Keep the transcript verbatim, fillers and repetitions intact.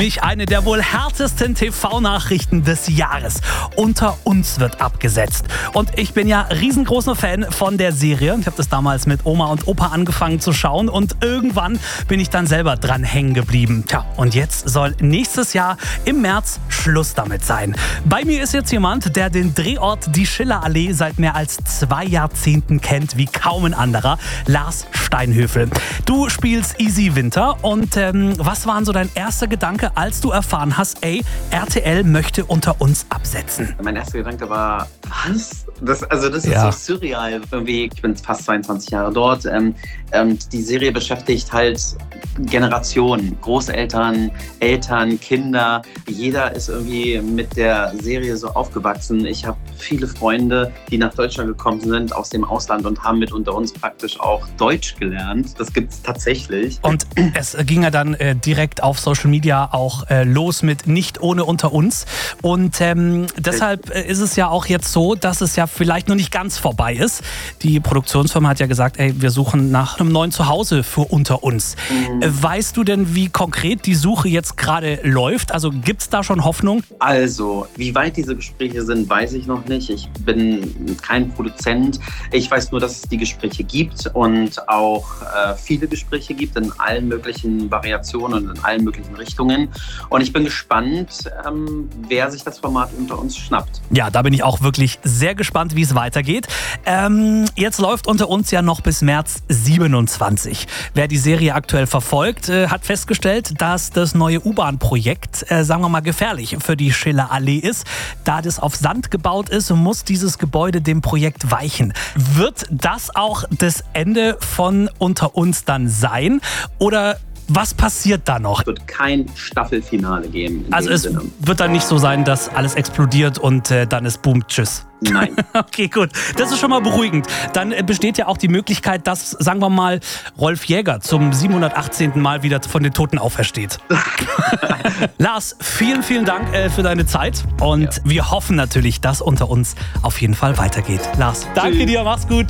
Mich eine der wohl härtesten T V-Nachrichten des Jahres. Unter uns wird abgesetzt. Und ich bin ja riesengroßer Fan von der Serie. Ich habe das damals mit Oma und Opa angefangen zu schauen und irgendwann bin ich dann selber dran hängen geblieben. Tja, und jetzt soll nächstes Jahr im März Schluss damit sein. Bei mir ist jetzt jemand, der den Drehort Die Schillerallee seit mehr als zwei Jahrzehnten kennt wie kaum ein anderer. Lars Steinhöfel. Du spielst Easy Winter und ähm, was war so dein erster Gedanke, als du erfahren hast, ey, R T L möchte Unter uns absetzen? Mein erster Gedanke war, was? Das, also das ist ja. so surreal. Irgendwie, ich bin fast zweiundzwanzig Jahre dort. Ähm, und die Serie beschäftigt halt Generationen, Großeltern, Eltern, Kinder. Jeder ist irgendwie mit der Serie so aufgewachsen. Ich habe viele Freunde, die nach Deutschland gekommen sind aus dem Ausland und haben mit Unter uns praktisch auch Deutsch gelernt. Das gibt es tatsächlich. Und es ging ja dann äh, direkt auf Social Media auch äh, los mit Nicht ohne Unter uns. Und ähm, deshalb äh, ist es ja auch jetzt so, dass es ja vielleicht noch nicht ganz vorbei ist. Die Produktionsfirma hat ja gesagt, ey, wir suchen nach einem neuen Zuhause für Unter uns. Mhm. Äh, weißt du denn, wie konkret die Suche jetzt gerade läuft? Also gibt es da schon Hoffnung? Also, wie weit diese Gespräche sind, weiß ich noch nicht. Ich bin kein Produzent. Ich weiß nur, dass es die Gespräche gibt und auch äh, viele Gespräche gibt in allen möglichen Variationen und in allen möglichen Richtungen. Und ich bin gespannt, ähm, wer sich das Format Unter uns schnappt. Ja, da bin ich auch wirklich sehr gespannt, wie es weitergeht. Ähm, jetzt läuft Unter uns ja noch bis März siebenundzwanzig. Wer die Serie aktuell verfolgt, äh, hat festgestellt, dass das neue U-Bahn-Projekt, äh, sagen wir mal, gefährlich für die Schillerallee ist. Da das auf Sand gebaut ist, muss dieses Gebäude dem Projekt weichen. Wird das auch das Ende von Unter uns dann sein? Oder was passiert da noch? Es wird kein Staffelfinale geben. Also es Sinne. wird dann nicht so sein, dass alles explodiert und äh, dann ist Boom, tschüss. Nein. Okay, gut. Das ist schon mal beruhigend. Dann äh, besteht ja auch die Möglichkeit, dass, sagen wir mal, Rolf Jäger zum siebenhundertachtzehnten Mal wieder von den Toten aufersteht. Lars, vielen, vielen Dank äh, für deine Zeit und ja. wir hoffen natürlich, dass Unter uns auf jeden Fall weitergeht. Lars, danke Tschüss. dir, mach's gut.